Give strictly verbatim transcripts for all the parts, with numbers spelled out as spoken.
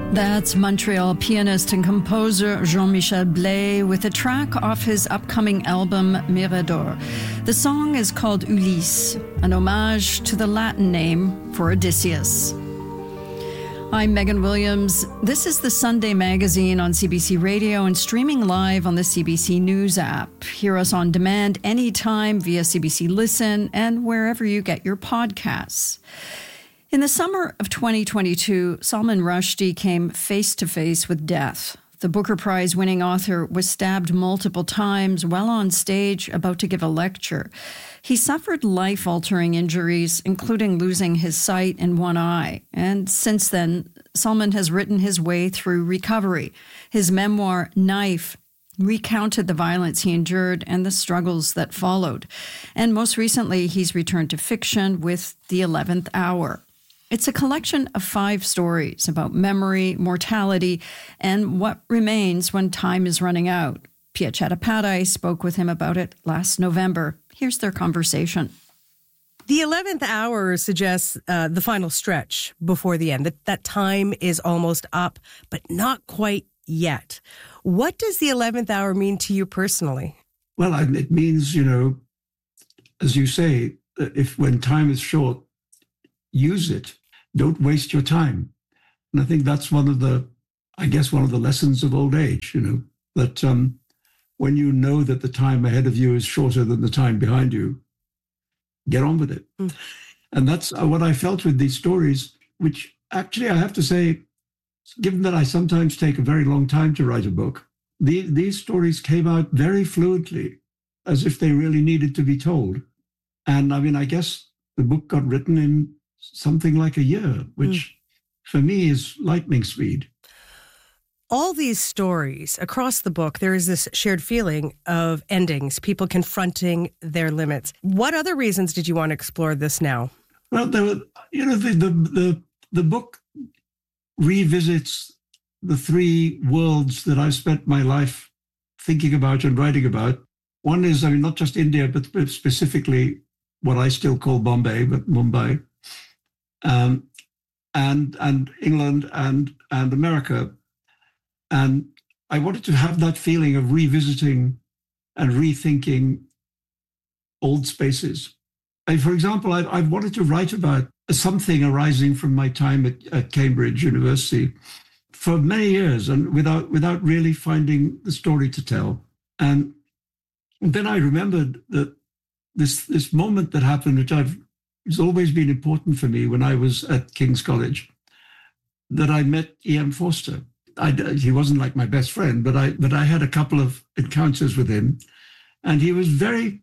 That's Montreal pianist and composer Jean-Michel Blais with a track off his upcoming album Mirador. The song is called Ulysse, an homage to the Latin name for Odysseus. I'm Megan Williams. This is the Sunday Magazine on C B C Radio and streaming live on the C B C News app. Hear us on demand anytime via C B C Listen and wherever you get your podcasts. In the summer of twenty twenty-two, Salman Rushdie came face-to-face with death. The Booker Prize-winning author was stabbed multiple times while on stage about to give a lecture. He suffered life-altering injuries, including losing his sight in one eye. And since then, Salman has written his way through recovery. His memoir, Knife, recounted the violence he endured and the struggles that followed. And most recently, he's returned to fiction with The eleventh Hour. It's a collection of five stories about memory, mortality, and what remains when time is running out. Pia Chattopadhyay spoke with him about it last November. Here's their conversation. The eleventh Hour suggests uh, the final stretch before the end, that, that time is almost up, but not quite yet. What does the eleventh Hour mean to you personally? Well, it means, you know, as you say, if when time is short, use it. Don't waste your time. And I think that's one of the, I guess, one of the lessons of old age, you know, that um, when you know that the time ahead of you is shorter than the time behind you, get on with it. Mm. And that's what I felt with these stories, which actually I have to say, given that I sometimes take a very long time to write a book, the, these stories came out very fluently, as if they really needed to be told. And I mean, I guess the book got written in something like a year, which mm. for me is lightning speed. All these stories across the book, there is this shared feeling of endings, people confronting their limits. What other reasons did you want to explore this now? Well, there were, you know, the the the, the book revisits the three worlds that I spent my life thinking about and writing about. One is, I mean, not just India, but specifically what I still call Bombay, but Mumbai. Um, and and England and and America. And I wanted to have that feeling of revisiting and rethinking old spaces. I, for example, I, I wanted to write about something arising from my time at, at Cambridge University for many years and without without really finding the story to tell. And then I remembered that this this moment that happened, which I've it's always been important for me when I was at King's College, that I met E M Forster. I, he wasn't like my best friend, but I but I had a couple of encounters with him, and he was very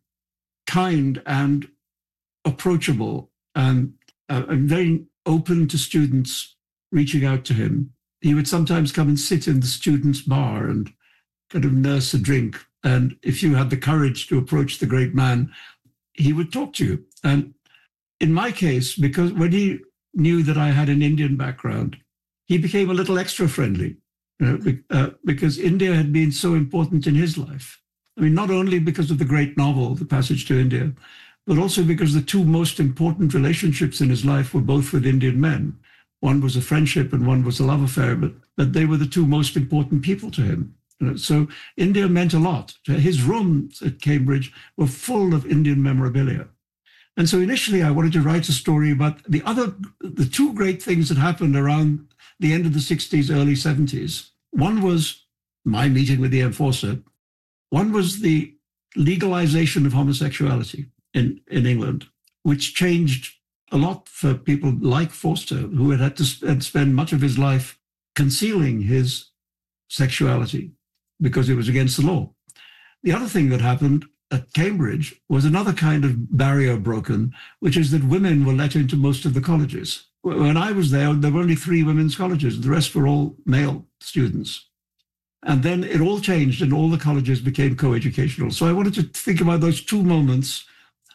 kind and approachable and, uh, and very open to students reaching out to him. He would sometimes come and sit in the students' bar and kind of nurse a drink. And if you had the courage to approach the great man, he would talk to you. And in my case, because when he knew that I had an Indian background, he became a little extra friendly, you know, uh, because India had been so important in his life. I mean, not only because of the great novel, The Passage to India, but also because the two most important relationships in his life were both with Indian men. One was a friendship and one was a love affair, but, but they were the two most important people to him. You know, so India meant a lot. His rooms at Cambridge were full of Indian memorabilia. And so initially I wanted to write a story about the other, the two great things that happened around the end of the sixties, early seventies. One was my meeting with E M Forster. One was the legalization of homosexuality in, in England, which changed a lot for people like Forster, who had had to sp- spend much of his life concealing his sexuality because it was against the law. The other thing that happened at Cambridge was another kind of barrier broken, which is that women were let into most of the colleges. When I was there, there were only three women's colleges. The rest were all male students. And then it all changed and all the colleges became co-educational. So I wanted to think about those two moments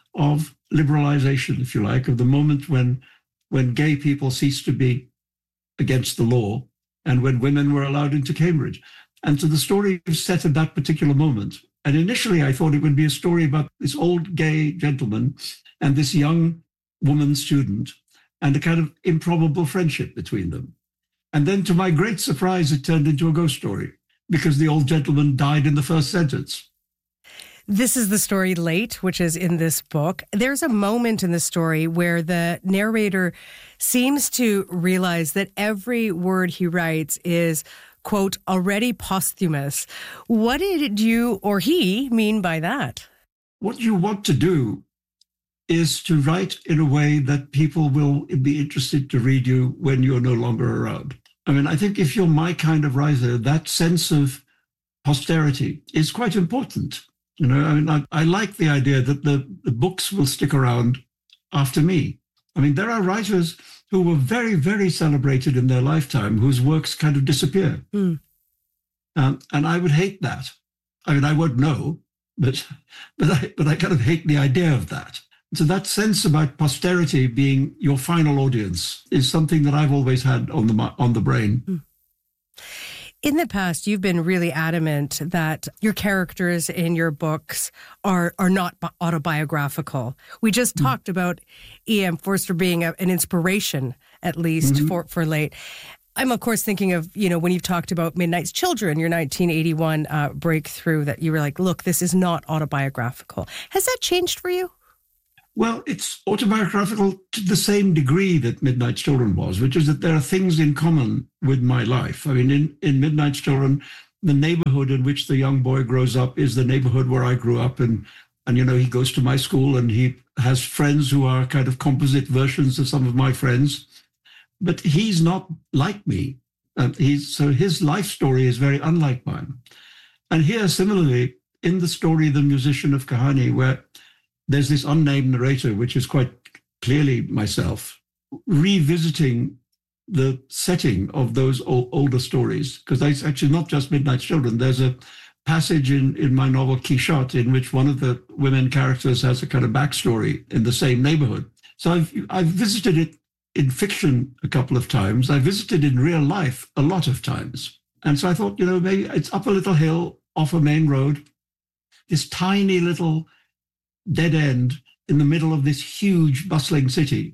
of liberalization, if you like, of the moment when, when gay people ceased to be against the law and when women were allowed into Cambridge. And so the story is set at that particular moment. And initially I thought it would be a story about this old gay gentleman and this young woman student and a kind of improbable friendship between them. And then to my great surprise, it turned into a ghost story because the old gentleman died in the first sentence. This is the story Late, which is in this book. There's a moment in the story where the narrator seems to realize that every word he writes is, quote, already posthumous. What did you or he mean by that? What you want to do is to write in a way that people will be interested to read you when you're no longer around. I mean, I think if you're my kind of writer, that sense of posterity is quite important. You know, I mean, I, I like the idea that the, the books will stick around after me. I mean, there are writers who were very, very celebrated in their lifetime whose works kind of disappear. Mm. Um, and I would hate that. I mean, I won't know, but but I, but I kind of hate the idea of that. So that sense about posterity being your final audience is something that I've always had on the on the brain. Mm. In the past, you've been really adamant that your characters in your books are are not autobiographical. We just mm. talked about E M Forster being a, an inspiration, at least, mm-hmm. for, for Late. I'm, of course, thinking of, you know, when you've talked about Midnight's Children, your nineteen eighty-one uh, breakthrough, that you were like, look, this is not autobiographical. Has that changed for you? Well, it's autobiographical to the same degree that Midnight's Children was, which is that there are things in common with my life. I mean, in, in Midnight's Children, the neighborhood in which the young boy grows up is the neighborhood where I grew up. And, and you know, he goes to my school and he has friends who are kind of composite versions of some of my friends. But he's not like me. Uh, he's, so his life story is very unlike mine. And here, similarly, in the story The Musician of Kahani, where there's this unnamed narrator, which is quite clearly myself, revisiting the setting of those old, older stories. Because it's actually not just Midnight's Children. There's a passage in, in my novel Quichotte in which one of the women characters has a kind of backstory in the same neighborhood. So I've, I've visited it in fiction a couple of times. I visited in real life a lot of times. And so I thought, you know, maybe it's up a little hill off a main road, this tiny little dead end in the middle of this huge bustling city.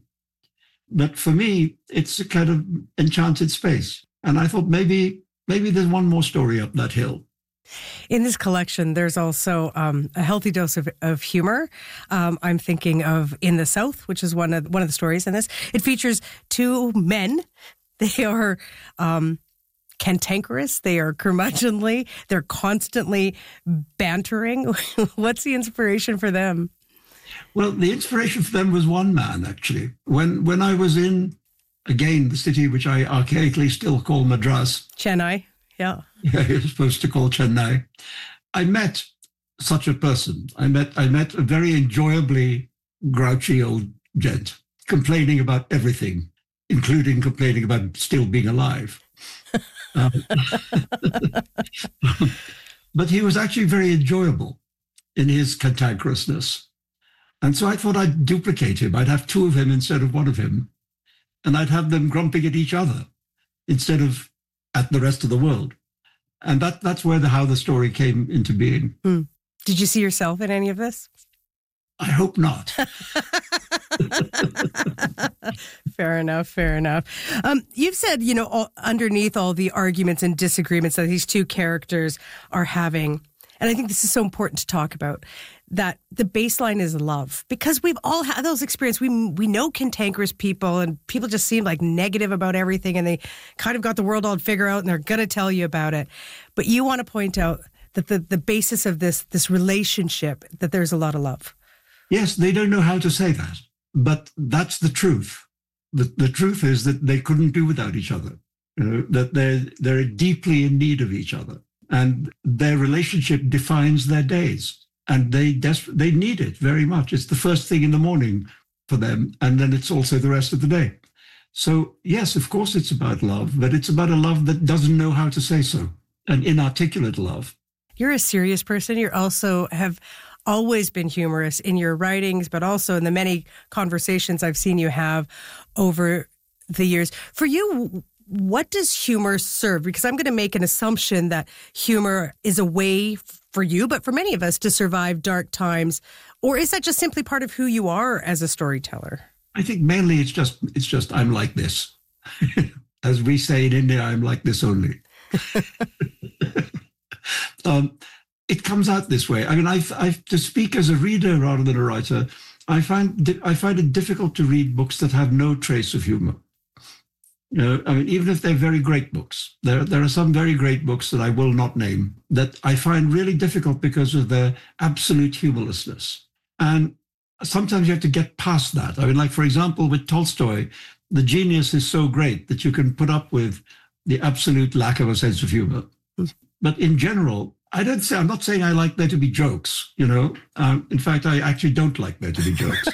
But for me, it's a kind of enchanted space. And I thought maybe maybe there's one more story up that hill. In this collection, there's also um, a healthy dose of, of humor. Um, I'm thinking of In the South, which is one of one of the stories in this. It features two men. They are um, cantankerous. They are curmudgeonly. They're constantly bantering. What's the inspiration for them? Well, the inspiration for them was one man, actually. When when I was in, again, the city which I archaically still call Madras. Chennai, yeah. Yeah, you're supposed to call Chennai. I met such a person. I met I met a very enjoyably grouchy old gent, complaining about everything, including complaining about still being alive. um, but he was actually very enjoyable in his cantankerousness. And so I thought I'd duplicate him. I'd have two of him instead of one of him. And I'd have them grumping at each other instead of at the rest of the world. And that that's where the how the story came into being. Hmm. Did you see yourself in any of this? I hope not. Fair enough, fair enough. Um, you've said, you know, all, underneath all the arguments and disagreements that these two characters are having, and I think this is so important to talk about, that the baseline is love. Because we've all had those experiences. We we know cantankerous people, and people just seem like negative about everything, and they kind of got the world all figured out, and they're going to tell you about it. But you want to point out that the, the basis of this this relationship, that there's a lot of love. Yes, they don't know how to say that, but that's the truth. The, the truth is that they couldn't do without each other, you know, that they're, they're deeply in need of each other. And their relationship defines their days. And they des- they need it very much. It's the first thing in the morning for them, and then it's also the rest of the day. So, yes, of course it's about love, but it's about a love that doesn't know how to say so, an inarticulate love. You're a serious person. You also have always been humorous in your writings, but also in the many conversations I've seen you have over the years. For you, what does humor serve? Because I'm going to make an assumption that humor is a way for you, but for many of us, to survive dark times. Or is that just simply part of who you are as a storyteller? I think mainly it's just it's just I'm like this. as we say in India, I'm like this only. um, it comes out this way. I mean, I, I to speak as a reader rather than a writer, I find I find it difficult to read books that have no trace of humor. You know, I mean, even if they're very great books, there there are some very great books that I will not name that I find really difficult because of their absolute humorlessness. And sometimes you have to get past that. I mean, like, for example, with Tolstoy, the genius is so great that you can put up with the absolute lack of a sense of humor. But in general, I don't say, I'm not saying I like there to be jokes, you know. Um, in fact, I actually don't like there to be jokes.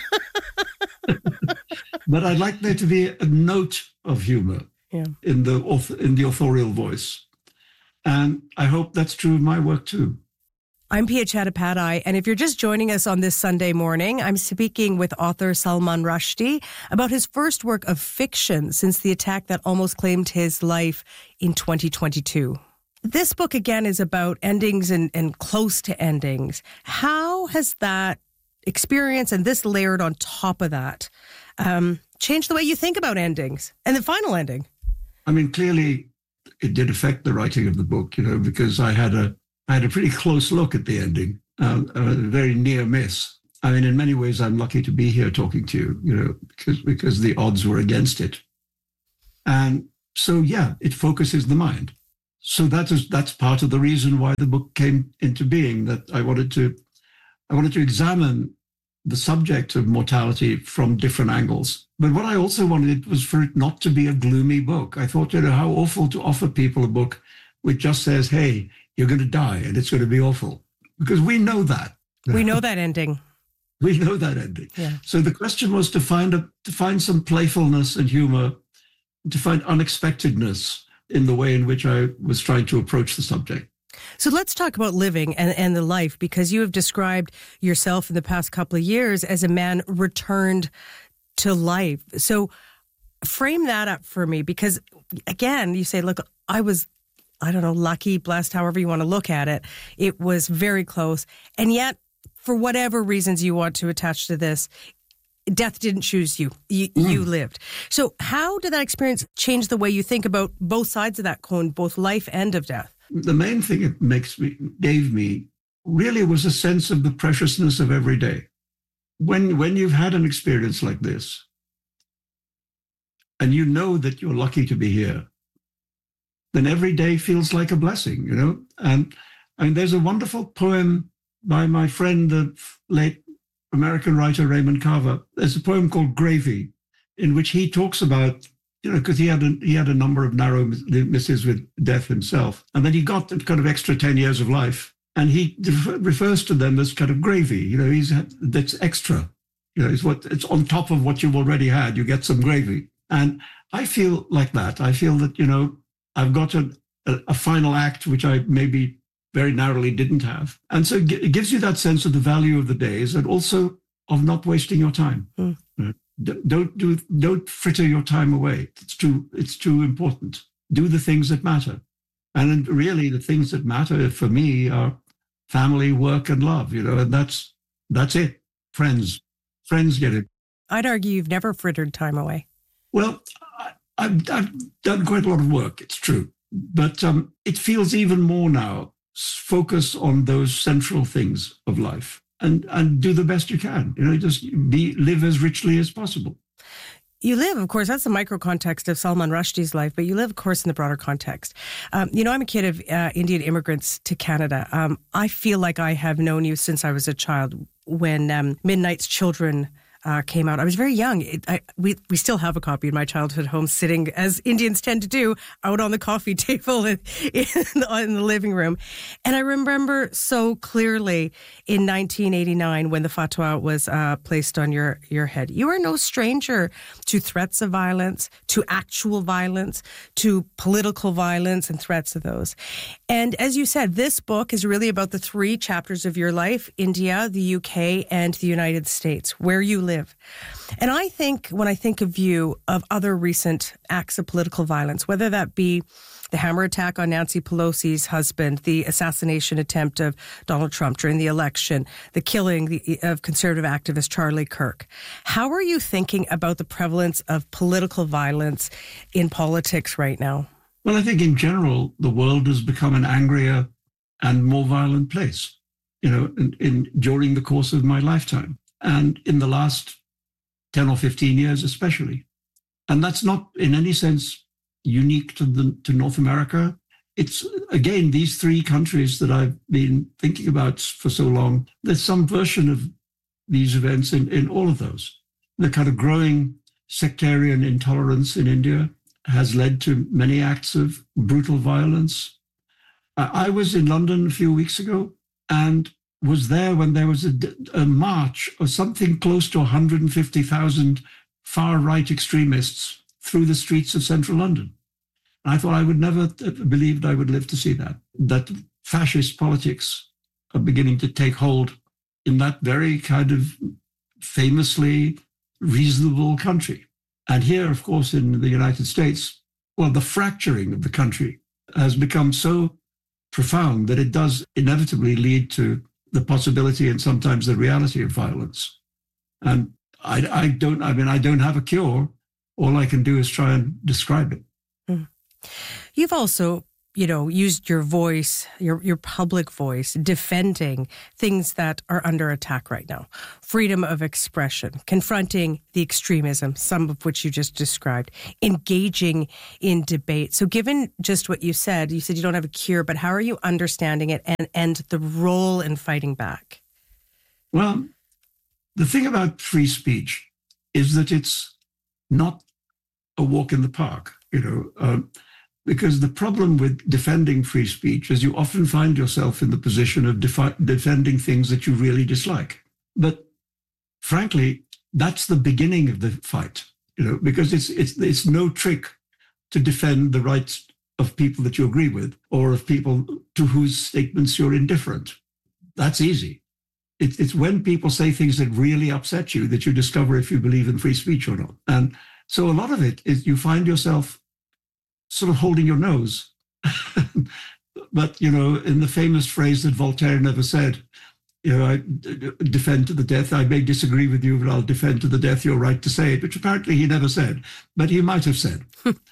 But I'd like there to be a note of humor yeah. in the in the authorial voice. And I hope that's true of my work too. I'm Pia Chattopadhyay, and if you're just joining us on this Sunday morning, I'm speaking with author Salman Rushdie about his first work of fiction since the attack that almost claimed his life in twenty twenty-two. This book, again, is about endings and, and close to endings. How has that experience and this layered on top of that um, changed the way you think about endings and the final ending? I mean, clearly it did affect the writing of the book, you know, because I had a I had a pretty close look at the ending, uh, a very near miss. I mean, in many ways, I'm lucky to be here talking to you, you know, because because the odds were against it. And so, yeah, it focuses the mind. So that is that's part of the reason why the book came into being. That I wanted to, I wanted to examine the subject of mortality from different angles. But what I also wanted was for it not to be a gloomy book. I thought, you know, how awful to offer people a book which just says, "Hey, you're going to die and it's going to be awful," because we know that. We know that ending. We know that ending. Yeah. So the question was to find a to find some playfulness and humor, to find unexpectedness in the way in which I was trying to approach the subject. So let's talk about living and, and the life, because you have described yourself in the past couple of years as a man returned to life. So frame that up for me, because again, you say, look, I was, I don't know, lucky, blessed, however you want to look at it. It was very close. And yet, for whatever reasons you want to attach to this, death didn't choose you. You, mm. you lived. So how did that experience change the way you think about both sides of that coin, both life and of death? The main thing it makes me, gave me really was a sense of the preciousness of every day. When, when you've had an experience like this, and you know that you're lucky to be here, then every day feels like a blessing, you know? And, and there's a wonderful poem by my friend, the late American writer Raymond Carver. There's a poem called Gravy, in which he talks about, you know, because he had a, he had a number of narrow misses with death himself. And then he got that kind of extra ten years of life. And he refers to them as kind of gravy. You know, he's that's extra. You know, it's what it's on top of what you've already had. You get some gravy. And I feel like that. I feel that, you know, I've got a, a, a final act, which I maybe very narrowly didn't have. And so it gives you that sense of the value of the days and also of not wasting your time. Mm. You know, don't do, don't fritter your time away. It's too, it's too important. Do the things that matter. And really the things that matter for me are family, work, and love, you know, and that's, that's it. Friends, friends get it. I'd argue you've never frittered time away. Well, I, I've, I've done quite a lot of work, it's true. But um, it feels even more now, focus on those central things of life and, and do the best you can. You know, just be live as richly as possible. You live, of course, that's the micro context of Salman Rushdie's life, but you live, of course, in the broader context. Um, you know, I'm a kid of uh, Indian immigrants to Canada. Um, I feel like I have known you since I was a child when um, Midnight's Children Uh, came out. I was very young. It, I, we we still have a copy in my childhood home, sitting as Indians tend to do, out on the coffee table in, in, the, in the living room. And I remember so clearly in nineteen eighty-nine when the fatwa was uh, placed on your your head. You are no stranger to threats of violence, to actual violence, to political violence and threats of those. And as you said, this book is really about the three chapters of your life: India, the U K, and the United States, where you live. live. And I think, when I think of you, of other recent acts of political violence, whether that be the hammer attack on Nancy Pelosi's husband, the assassination attempt of Donald Trump during the election, the killing of conservative activist Charlie Kirk. How are you thinking about the prevalence of political violence in politics right now? Well, I think in general, the world has become an angrier and more violent place, you know, in, in during the course of my lifetime, and in the last ten or fifteen years especially. And that's not in any sense unique to the to North America. It's, again, these three countries that I've been thinking about for so long. There's some version of these events in, in all of those. The kind of growing sectarian intolerance in India has led to many acts of brutal violence. I was in London a few weeks ago and was there when there was a, a march of something close to one hundred fifty thousand far-right extremists through the streets of central London. And I thought I would never have believed I would live to see that, that fascist politics are beginning to take hold in that very kind of famously reasonable country. And here, of course, in the United States, well, the fracturing of the country has become so profound that it does inevitably lead to the possibility and sometimes the reality of violence. And I, I don't, I mean, I don't have a cure. All I can do is try and describe it. Mm. You've also, you know, used your voice, your your public voice, defending things that are under attack right now. Freedom of expression, confronting the extremism, some of which you just described, engaging in debate. So given just what you said, you said you don't have a cure, but how are you understanding it and, and the role in fighting back? Well, the thing about free speech is that it's not a walk in the park, you know, um, because the problem with defending free speech is you often find yourself in the position of defi- defending things that you really dislike. But frankly, that's the beginning of the fight, you know, because it's it's it's no trick to defend the rights of people that you agree with or of people to whose statements you're indifferent. That's easy. It, it's when people say things that really upset you that you discover if you believe in free speech or not. And so a lot of it is you find yourself sort of holding your nose. But, you know, in the famous phrase that Voltaire never said, you know, I defend to the death, I may disagree with you, but I'll defend to the death your right to say it, which apparently he never said, but he might have said.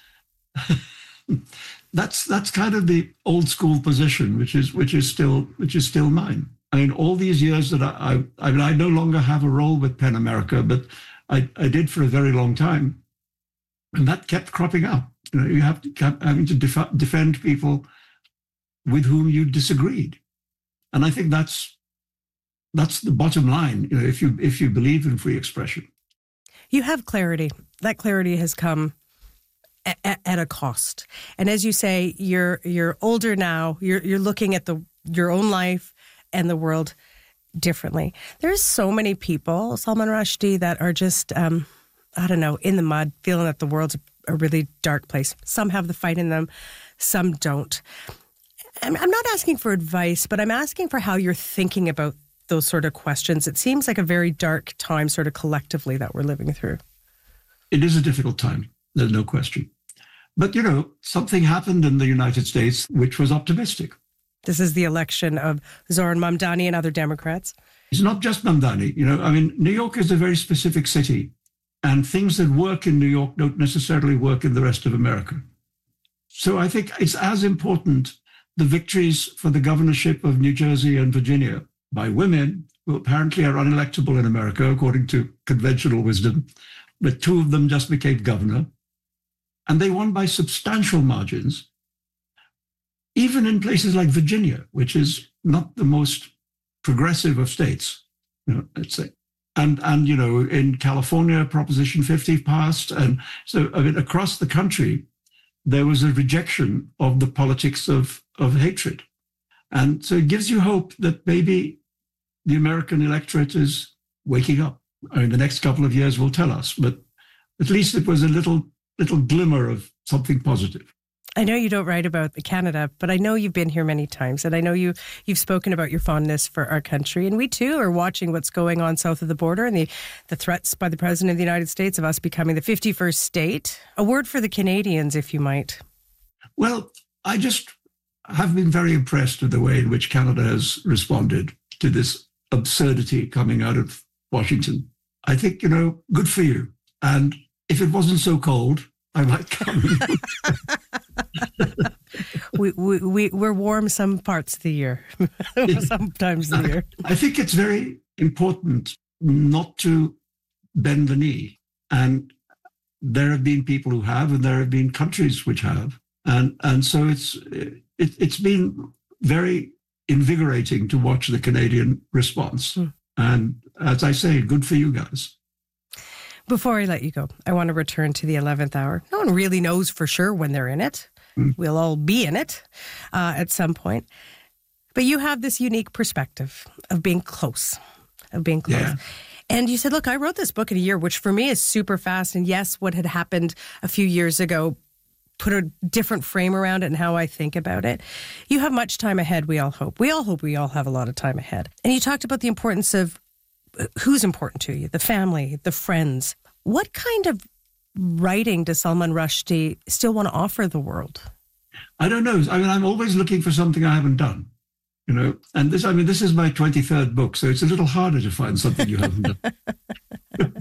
that's that's kind of the old school position, which is which is still which is still mine. I mean, all these years that I, I, I mean, I no longer have a role with PEN America, but I, I did for a very long time. And that kept cropping up. You know, you have to keep having to def- defend people with whom you disagreed. And I think that's that's the bottom line, you know, if you if you believe in free expression. You have clarity. That clarity has come at, at a cost. And as you say, you're you're older now. You're you're looking at the your own life and the world differently. There's so many people, Salman Rushdie, that are just, um, I don't know, in the mud, feeling that the world's a really dark place. Some have the fight in them, some don't. I'm, I'm not asking for advice, but I'm asking for how you're thinking about those sort of questions. It seems like a very dark time sort of collectively that we're living through. It is a difficult time, there's no question. But, you know, something happened in the United States which was optimistic. This is the election of Zohran Mamdani and other Democrats. It's not just Mamdani. You know, I mean, New York is a very specific city, and things that work in New York don't necessarily work in the rest of America. So I think it's as important, the victories for the governorship of New Jersey and Virginia by women, who apparently are unelectable in America, according to conventional wisdom, but two of them just became governor, and they won by substantial margins. Even in places like Virginia, which is not the most progressive of states, you know, let's say. And, and you know, in California, Proposition fifty passed. And so I mean, across the country, there was a rejection of the politics of, of hatred. And so it gives you hope that maybe the American electorate is waking up. I mean, the next couple of years will tell us, but at least it was a little, little glimmer of something positive. I know you don't write about Canada, but I know you've been here many times, and I know you, you've spoken about your fondness for our country. And we, too, are watching what's going on south of the border and the, the threats by the President of the United States of us becoming the fifty-first state. A word for the Canadians, if you might. Well, I just have been very impressed with the way in which Canada has responded to this absurdity coming out of Washington. I think, you know, good for you. And if it wasn't so cold, I might come. we, we, we, we're warm some parts of the year, sometimes of the year. I think it's very important not to bend the knee. And there have been people who have, and there have been countries which have. And and so it's it, it's been very invigorating to watch the Canadian response. Mm. And as I say, good for you guys. Before I let you go, I want to return to the eleventh hour. No one really knows for sure when they're in it. Mm. We'll all be in it uh, at some point. But you have this unique perspective of being close, of being close. Yeah. And you said, look, I wrote this book in a year, which for me is super fast. And yes, what had happened a few years ago put a different frame around it and how I think about it. You have much time ahead, we all hope. We all hope we all have a lot of time ahead. And you talked about the importance of who's important to you, the family, the friends. What kind of writing does Salman Rushdie still want to offer the world? I don't know. I mean, I'm always looking for something I haven't done, you know. And this, I mean, this is my twenty-third book, so it's a little harder to find something you haven't done.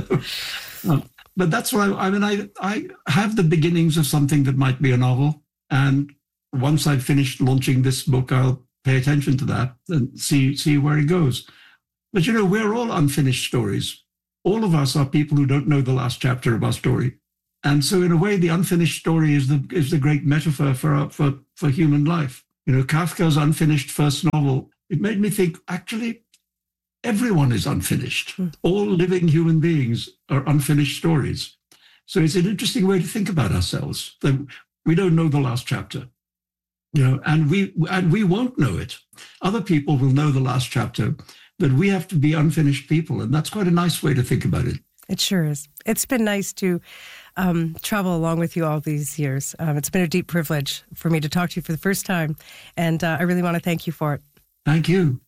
um, but that's why, I, I mean, I, I have the beginnings of something that might be a novel. And once I've finished launching this book, I'll pay attention to that and see, see where it goes. But, you know, we're all unfinished stories. All of us are people who don't know the last chapter of our story. And so in a way, the unfinished story is the is the great metaphor for, our, for, for human life. You know, Kafka's unfinished first novel, it made me think, actually, everyone is unfinished. Mm. All living human beings are unfinished stories. So it's an interesting way to think about ourselves, that we don't know the last chapter. You know, and we and we won't know it. Other people will know the last chapter, but we have to be unfinished people. And that's quite a nice way to think about it. It sure is. It's been nice to um, travel along with you all these years. Um, it's been a deep privilege for me to talk to you for the first time. And uh, I really want to thank you for it. Thank you.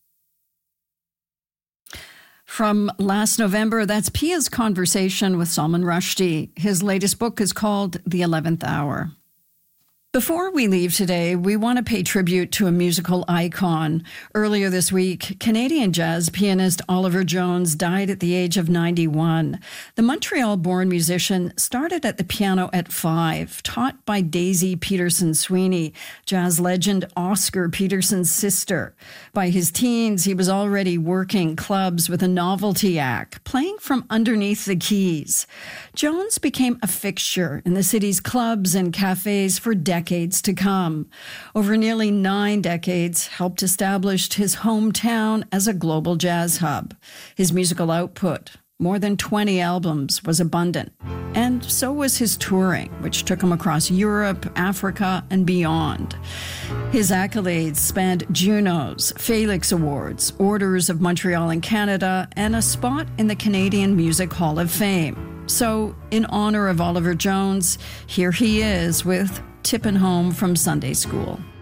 From last November, that's Pia's conversation with Salman Rushdie. His latest book is called The eleventh Hour. Before we leave today, we want to pay tribute to a musical icon. Earlier this week, Canadian jazz pianist Oliver Jones died at the age of ninety-one. The Montreal-born musician started at the piano at five, taught by Daisy Peterson-Sweeney, jazz legend Oscar Peterson's sister. By his teens, he was already working clubs with a novelty act, playing from underneath the keys. Jones became a fixture in the city's clubs and cafes for decades. decades to come. Over nearly nine decades, helped establish his hometown as a global jazz hub. His musical output, more than twenty albums, was abundant. And so was his touring, which took him across Europe, Africa, and beyond. His accolades spanned Junos, Felix Awards, Orders of Montreal in Canada, and a spot in the Canadian Music Hall of Fame. So, in honor of Oliver Jones, here he is with Tippin' Home from Sunday School.